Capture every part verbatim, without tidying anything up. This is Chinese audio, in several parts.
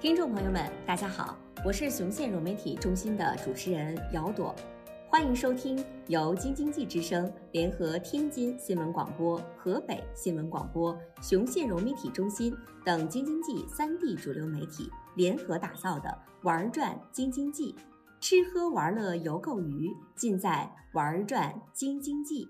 听众朋友们，大家好，我是雄县融媒体中心的主持人姚朵，欢迎收听由京津冀之声联合天津新闻广播、河北新闻广播、雄县融媒体中心等京津冀三地主流媒体联合打造的玩转京津冀，吃喝玩乐游购娱，尽在玩转京津冀。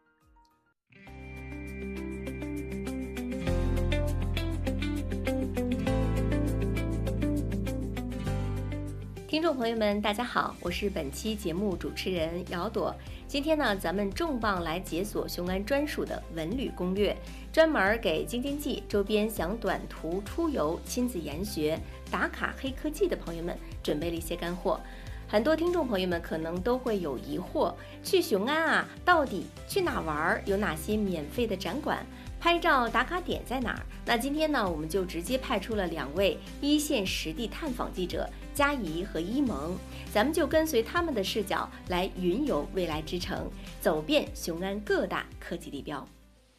听众朋友们，大家好，我是本期节目主持人姚朵。今天呢，咱们重磅来解锁雄安专属的文旅攻略，专门给京津冀周边想短途出游、亲子研学、打卡黑科技的朋友们准备了一些干货。很多听众朋友们可能都会有疑惑，去雄安啊，到底去哪玩？有哪些免费的展馆？拍照打卡点在哪儿？那今天呢，我们就直接派出了两位一线实地探访记者佳怡和一萌，咱们就跟随他们的视角来云游未来之城，走遍雄安各大科技地标。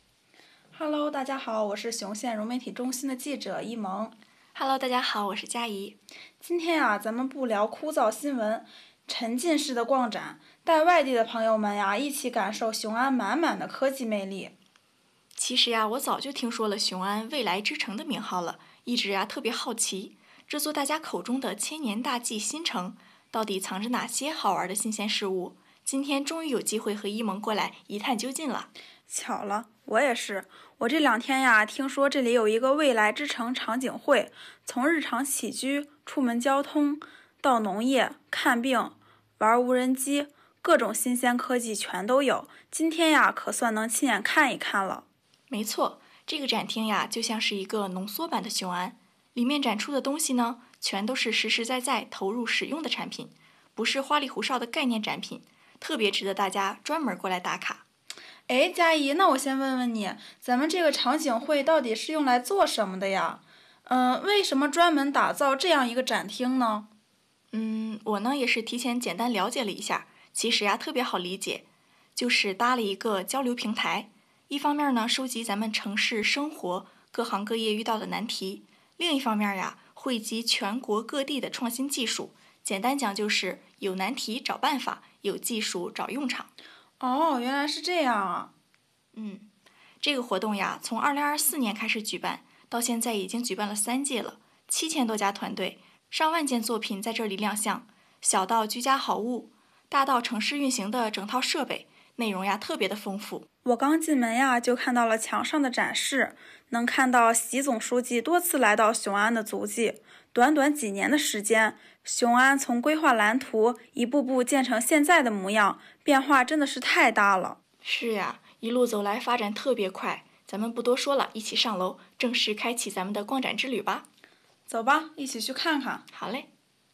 Hello， 大家好，我是雄县融媒体中心的记者一萌。 Hello， 大家好，我是佳怡。 今天啊，咱们不聊枯燥新闻，沉浸式的逛展，带外地的朋友们呀，一起感受雄安满满的科技魅力。 其实呀，我早就听说了雄安未来之城的名号了，一直呀特别好奇，这座大家口中的千年大计新城，到底藏着哪些好玩的新鲜事物？今天终于有机会和一萌过来一探究竟了。 巧了，我也是。我这两天呀，听说这里有一个未来之城场景会，从日常起居、出门交通到农业、看病、玩无人机，各种新鲜科技全都有。今天呀，可算能亲眼看一看了。 没错，这个展厅呀，就像是一个浓缩版的雄安，里面展出的东西呢，全都是实实在在投入使用的产品，不是花里胡哨的概念展品，特别值得大家专门过来打卡。 哎，佳怡，那我先问问你，咱们这个场景会到底是用来做什么的呀？嗯，为什么专门打造这样一个展厅呢？ 嗯，我呢也是提前简单了解了一下，其实呀特别好理解，就是搭了一个交流平台。一方面呢，收集咱们城市生活各行各业遇到的难题；另一方面呀，汇集全国各地的创新技术。简单讲就是有难题找办法，有技术找用场。 哦，原来是这样啊。 嗯，这个活动呀，从二零二四年开始举办，到现在已经举办了三届了，七千多家团队，上万件作品在这里亮相，小到居家好物，大到城市运行的整套设备，内容呀特别的丰富。 我刚进门呀，就看到了墙上的展示，能看到习总书记多次来到雄安的足迹。短短几年的时间，雄安从规划蓝图一步步建成现在的模样，变化真的是太大了。 是呀，一路走来发展特别快，咱们不多说了，一起上楼，正式开启咱们的逛展之旅吧。 走吧，一起去看看。 好嘞。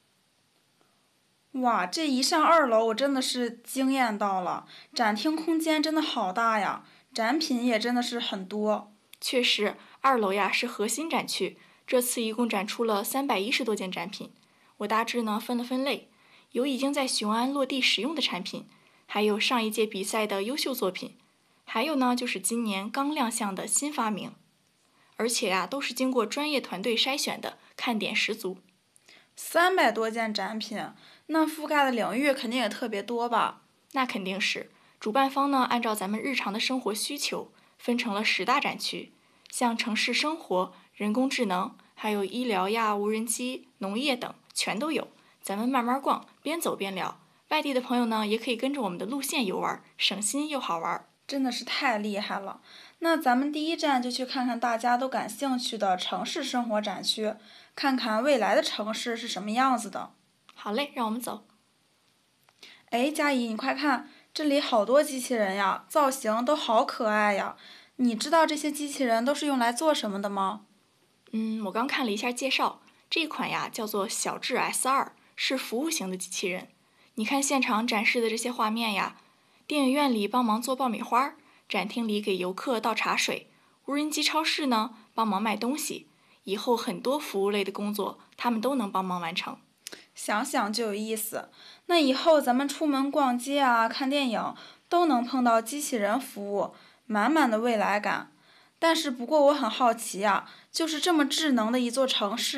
哇，这一上二楼，我真的是惊艳到了，展厅空间真的好大呀，展品也真的是很多。 确实，二楼呀是核心展区，这次一共展出了三百一十多件展品。我大致呢分了分类，有已经在雄安落地使用的产品，还有上一届比赛的优秀作品，还有呢就是今年刚亮相的新发明，而且呀都是经过专业团队筛选的，看点十足。 三百多件展品，那覆盖的领域肯定也特别多吧？ 那肯定是。主办方呢，按照咱们日常的生活需求，分成了十大展区，像城市生活、人工智能，还有医疗呀、无人机、农业等，全都有。咱们慢慢逛，边走边聊。外地的朋友呢，也可以跟着我们的路线游玩，省心又好玩。 真的是太厉害了。那咱们第一站就去看看大家都感兴趣的城市生活展区，看看未来的城市是什么样子的。 好嘞，让我们走。 哎，佳怡，你快看，这里好多机器人呀，造型都好可爱呀。你知道这些机器人都是用来做什么的吗？ 嗯，我刚看了一下介绍，这款呀叫做小智 S 二，是服务型的机器人。你看现场展示的这些画面呀，电影院里帮忙做爆米花，展厅里给游客倒茶水，无人机超市呢帮忙卖东西，以后很多服务类的工作他们都能帮忙完成。 想想就有意思。那以后咱们出门逛街啊、看电影都能碰到机器人服务，满满的未来感。但是不过我很好奇啊，就是这么智能的一座城市，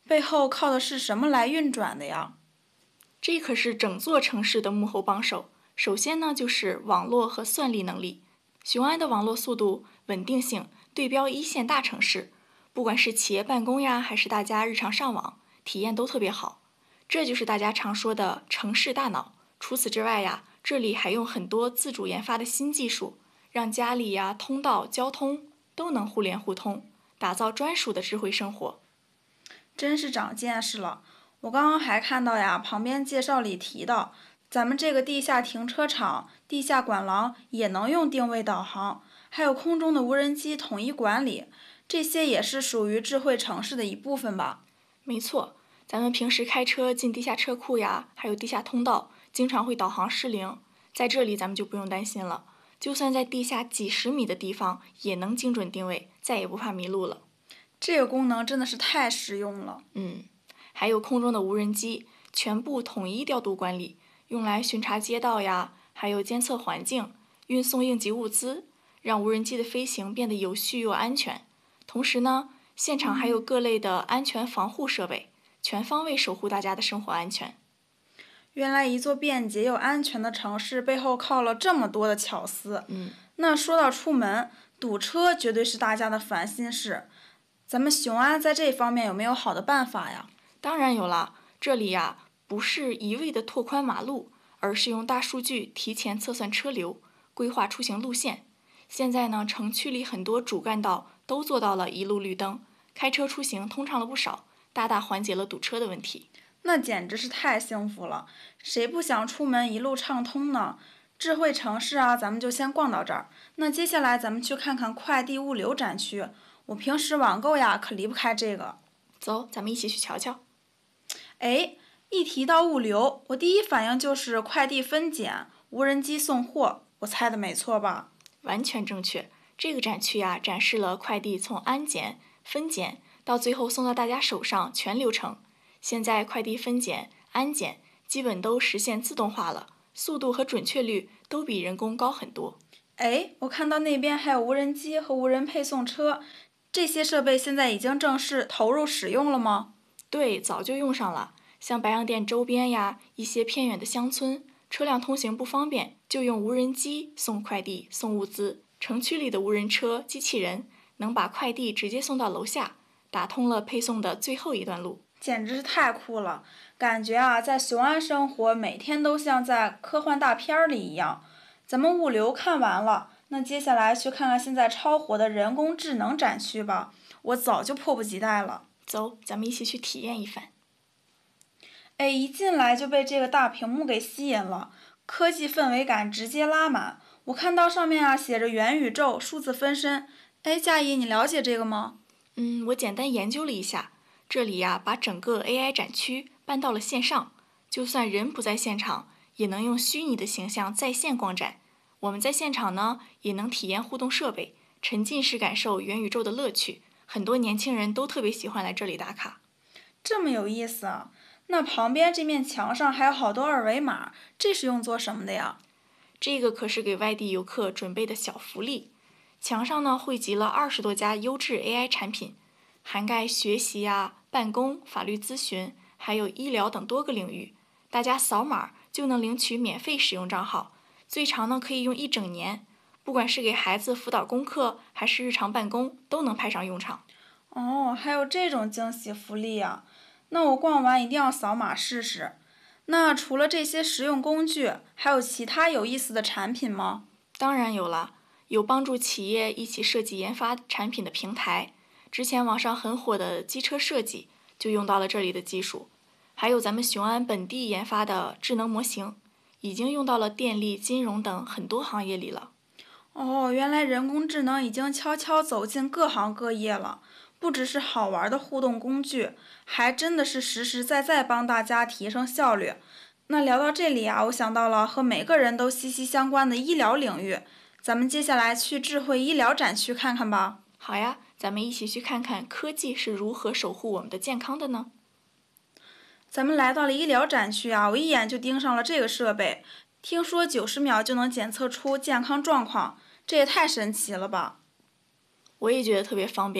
背后靠的是什么来运转的呀？ 这可是整座城市的幕后帮手。首先呢，就是网络和算力能力。雄安的网络速度、稳定性对标一线大城市，不管是企业办公呀，还是大家日常上网，体验都特别好。这就是大家常说的城市大脑。除此之外呀，这里还用很多自主研发的新技术，让家里呀、通道、交通都能互联互通，打造专属的智慧生活。 真是长见识了。我刚刚还看到呀，旁边介绍里提到，咱们这个地下停车场、地下管廊也能用定位导航，还有空中的无人机统一管理，这些也是属于智慧城市的一部分吧？ 没错，咱们平时开车进地下车库呀，还有地下通道，经常会导航失灵，在这里咱们就不用担心了，就算在地下几十米的地方也能精准定位，再也不怕迷路了。 这个功能真的是太实用了。 嗯，还有空中的无人机，全部统一调度管理，用来巡查街道呀，还有监测环境，运送应急物资，让无人机的飞行变得有序又安全。同时呢，现场还有各类的安全防护设备，全方位守护大家的生活安全。 原来一座便捷又安全的城市背后靠了这么多的巧思。 嗯， 那说到出门，堵车绝对是大家的烦心事。咱们雄安在这方面有没有好的办法呀？ 当然有了，这里呀不是一味的拓宽马路，而是用大数据提前测算车流，规划出行路线。现在呢，城区里很多主干道都做到了一路绿灯，开车出行通畅了不少，大大缓解了堵车的问题。 那简直是太幸福了，谁不想出门一路畅通呢？智慧城市啊，咱们就先逛到这儿。那接下来咱们去看看快递物流展区。我平时网购呀，可离不开这个。 走，咱们一起去瞧瞧。 哎，一提到物流，我第一反应就是快递分拣、无人机送货，我猜的没错吧？ 完全正确。这个展区呀，展示了快递从安检、分拣到最后送到大家手上全流程。现在快递分拣、安检基本都实现自动化了，速度和准确率都比人工高很多。 哎，我看到那边还有无人机和无人配送车，这些设备现在已经正式投入使用了吗？ 对，早就用上了。像白洋淀周边呀，一些偏远的乡村，车辆通行不方便，就用无人机送快递、送物资。城区里的无人车、机器人能把快递直接送到楼下，打通了配送的最后一段路。 简直是太酷了，感觉啊，在雄安生活每天都像在科幻大片里一样。咱们物流看完了，那接下来去看看现在超火的人工智能展区吧，我早就迫不及待了。 走，咱们一起去体验一番。 哎，一进来就被这个大屏幕给吸引了，科技氛围感直接拉满。我看到上面啊写着元宇宙、数字分身。哎，佳怡，你了解这个吗？ 嗯，我简单研究了一下。这里呀，把整个 A I 展区搬到了线上，就算人不在现场，也能用虚拟的形象在线逛展。我们在现场呢，也能体验互动设备，沉浸式感受元宇宙的乐趣。很多年轻人都特别喜欢来这里打卡。 这么有意思啊！那旁边这面墙上还有好多二维码，这是用作什么的呀？ 这个可是给外地游客准备的小福利。墙上呢，汇集了二十多家优质 A I 产品，涵盖学习呀、办公、法律咨询，还有医疗等多个领域。大家扫码就能领取免费使用账号，最长呢可以用一整年。不管是给孩子辅导功课，还是日常办公，都能派上用场。 哦，还有这种惊喜福利啊！那我逛完一定要扫码试试。那除了这些实用工具，还有其他有意思的产品吗？ 当然有了，有帮助企业一起设计研发产品的平台。之前网上很火的机车设计就用到了这里的技术，还有咱们雄安本地研发的智能模型，已经用到了电力、金融等很多行业里了。 哦，原来人工智能已经悄悄走进各行各业了，不只是好玩的互动工具，还真的是实实在在帮大家提升效率。那聊到这里啊，我想到了和每个人都息息相关的医疗领域，咱们接下来去智慧医疗展区看看吧。 好呀，咱们一起去看看科技是如何守护我们的健康的呢？ 咱们来到了医疗展区啊，我一眼就盯上了这个设备，听说九十秒就能检测出健康状况，这也太神奇了吧！ 我也觉得特别方便，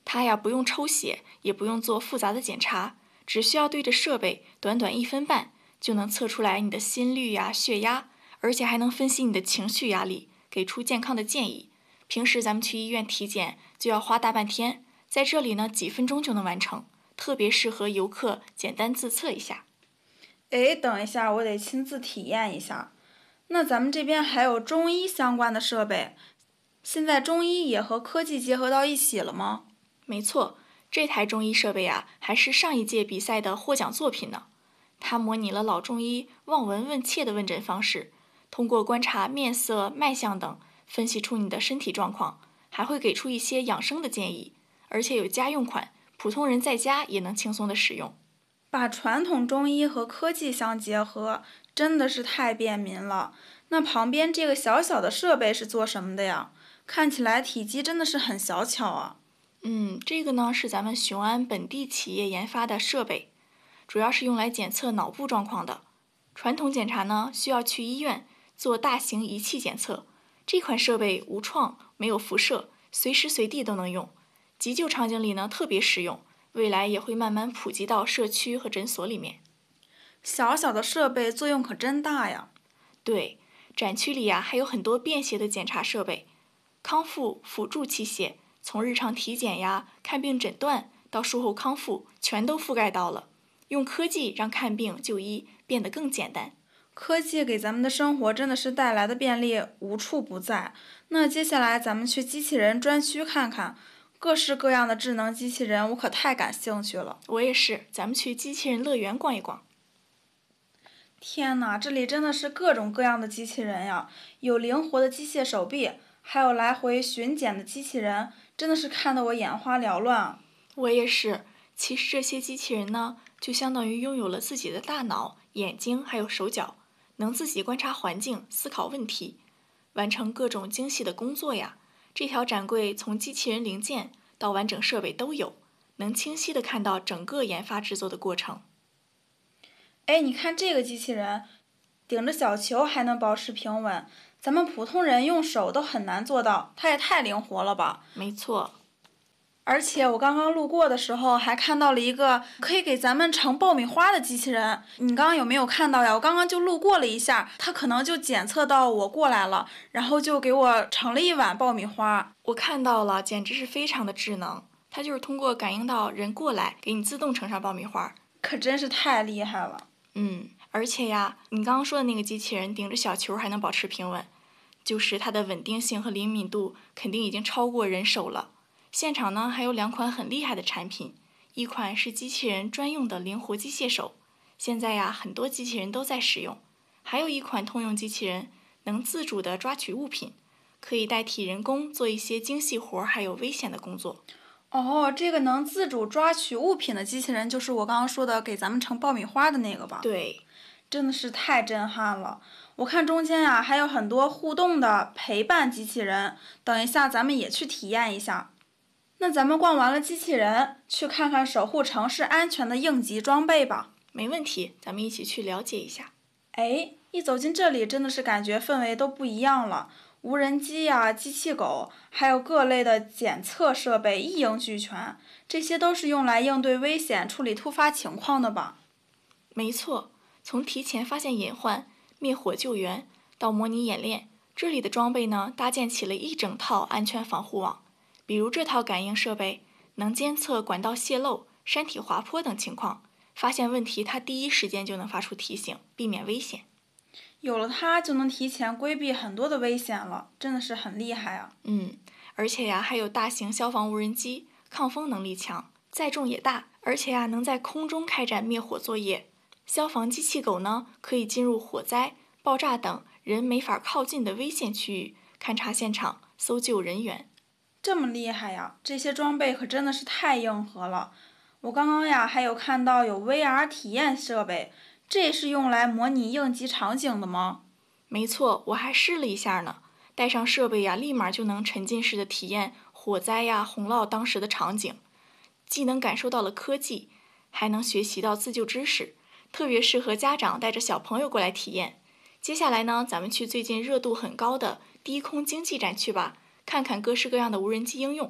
它呀不用抽血，也不用做复杂的检查，只需要对着设备，短短一分半就能测出来你的心率呀、血压，而且还能分析你的情绪压力，给出健康的建议。平时咱们去医院体检就要花大半天，在这里呢几分钟就能完成，特别适合游客简单自测一下。 哎，等一下，我得亲自体验一下。那咱们这边还有中医相关的设备，现在中医也和科技结合到一起了吗？ 没错，这台中医设备啊，还是上一届比赛的获奖作品呢。它模拟了老中医望闻问切的问诊方式，通过观察面色、脉象等，分析出你的身体状况，还会给出一些养生的建议，而且有家用款，普通人在家也能轻松的使用。 把传统中医和科技相结合，真的是太便民了。那旁边这个小小的设备是做什么的呀？看起来体积真的是很小巧啊。 嗯，这个呢是咱们雄安本地企业研发的设备，主要是用来检测脑部状况的。传统检查呢需要去医院做大型仪器检测，这款设备无创，没有辐射，随时随地都能用。急救场景里呢特别实用，未来也会慢慢普及到社区和诊所里面。 小小的设备作用可真大呀。 对，展区里呀还有很多便携的检查设备，康复辅助器械。从日常体检呀、看病诊断到术后康复，全都覆盖到了。用科技让看病就医变得更简单。 科技给咱们的生活真的是带来的便利无处不在。那接下来咱们去机器人专区看看，各式各样的智能机器人，我可太感兴趣了。 我也是，咱们去机器人乐园逛一逛。 天哪，这里真的是各种各样的机器人呀，有灵活的机械手臂，还有来回巡检的机器人。真的是看得我眼花缭乱啊！ 我也是。其实这些机器人呢，就相当于拥有了自己的大脑、眼睛还有手脚，能自己观察环境、思考问题，完成各种精细的工作呀。这条展柜从机器人零件到完整设备都有，能清晰地看到整个研发制作的过程。 哎，你看这个机器人，顶着小球还能保持平稳。咱们普通人用手都很难做到，它也太灵活了吧！ 没错， 而且我刚刚路过的时候还看到了一个可以给咱们盛爆米花的机器人，你刚刚有没有看到呀？我刚刚就路过了一下，它可能就检测到我过来了，然后就给我盛了一碗爆米花。 我看到了，简直是非常的智能，它就是通过感应到人过来，给你自动盛上爆米花， 可真是太厉害了。 嗯。而且呀，你刚刚说的那个机器人顶着小球还能保持平稳，就是它的稳定性和灵敏度肯定已经超过人手了。现场呢还有两款很厉害的产品，一款是机器人专用的灵活机械手，现在呀很多机器人都在使用。还有一款通用机器人能自主地抓取物品，可以代替人工做一些精细活还有危险的工作。 哦，这个能自主抓取物品的机器人就是我刚刚说的给咱们盛爆米花的那个吧？ 对。 真的是太震撼了！我看中间呀、啊、还有很多互动的陪伴机器人，等一下咱们也去体验一下。那咱们逛完了机器人，去看看守护城市安全的应急装备吧。 没问题，咱们一起去了解一下。 哎，一走进这里，真的是感觉氛围都不一样了。无人机呀、机器狗，还有各类的检测设备一应俱全，这些都是用来应对危险、处理突发情况的吧？ 没错。从提前发现隐患、灭火救援到模拟演练，这里的装备呢搭建起了一整套安全防护网。比如这套感应设备能监测管道泄漏、山体滑坡等情况，发现问题它第一时间就能发出提醒，避免危险。 有了它就能提前规避很多的危险了，真的是很厉害啊！ 嗯，而且呀还有大型消防无人机，抗风能力强，载重也大，而且呀能在空中开展灭火作业。消防机器狗呢，可以进入火灾、爆炸等人没法靠近的危险区域，勘察现场，搜救人员。 这么厉害呀！这些装备可真的是太硬核了。我刚刚呀还有看到有 V R 体验设备，这是用来模拟应急场景的吗？ 没错，我还试了一下呢。带上设备呀，立马就能沉浸式的体验火灾呀、洪涝当时的场景，既能感受到了科技，还能学习到自救知识。特别适合家长带着小朋友过来体验。接下来呢，咱们去最近热度很高的低空经济展区吧，看看各式各样的无人机应用。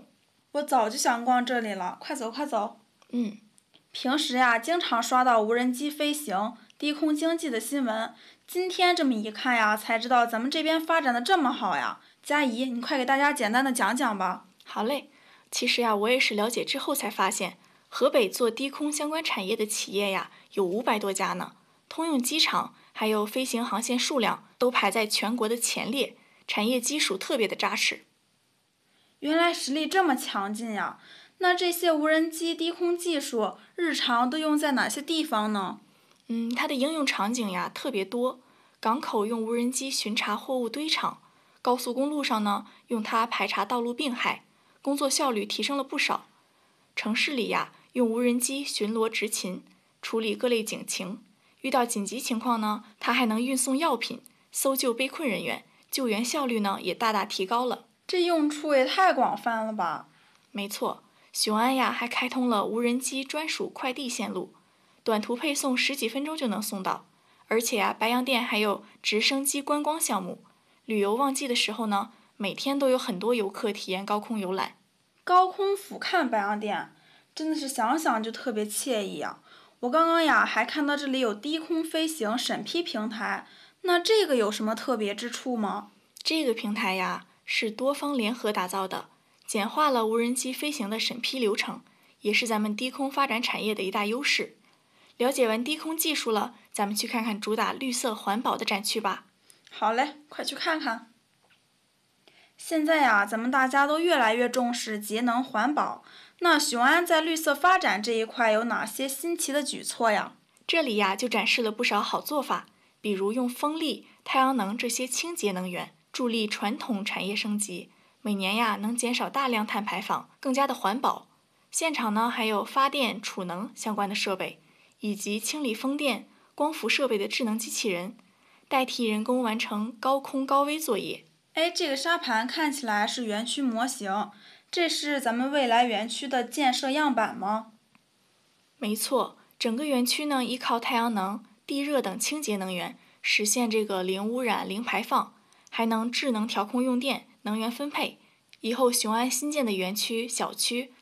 我早就想逛这里了，快走快走。 嗯。 平时呀，经常刷到无人机飞行、低空经济的新闻。今天这么一看呀，才知道咱们这边发展的这么好呀。佳怡，你快给大家简单的讲讲吧。 好嘞，其实呀，我也是了解之后才发现，河北做低空相关产业的企业呀有五百多家呢。通用机场还有飞行航线数量都排在全国的前列，产业基础特别的扎实。 原来实力这么强劲呀！那这些无人机低空技术日常都用在哪些地方呢？ 嗯，它的应用场景呀特别多。港口用无人机巡查货物堆场，高速公路上呢用它排查道路病害，工作效率提升了不少。城市里呀用无人机巡逻执勤，处理各类警情。遇到紧急情况呢，它还能运送药品，搜救被困人员，救援效率呢也大大提高了。 这用处也太广泛了吧？ 没错，雄安呀还开通了无人机专属快递线路，短途配送十几分钟就能送到。而且啊，白洋淀还有直升机观光项目，旅游旺季的时候呢，每天都有很多游客体验高空游览。 高空俯瞰白洋淀，真的是想想就特别惬意啊！我刚刚呀还看到这里有低空飞行审批平台，那这个有什么特别之处吗？ 这个平台呀是多方联合打造的，简化了无人机飞行的审批流程，也是咱们低空发展产业的一大优势。了解完低空技术了，咱们去看看主打绿色环保的展区吧。 好嘞，快去看看。现在呀，咱们大家都越来越重视节能环保。那雄安在绿色发展这一块有哪些新奇的举措呀？ 这里呀就展示了不少好做法，比如用风力、太阳能这些清洁能源，助力传统产业升级，每年呀能减少大量碳排放，更加的环保。现场呢还有发电、储能相关的设备，以及清理风电、光伏设备的智能机器人，代替人工完成高空高危作业。 哎，这个沙盘看起来是园区模型，这是咱们未来园区的建设样板吗？ 没错，整个园区呢依靠太阳能、地热等清洁能源，实现这个零污染、零排放，还能智能调控用电、能源分配。以后雄安新建的园区、小区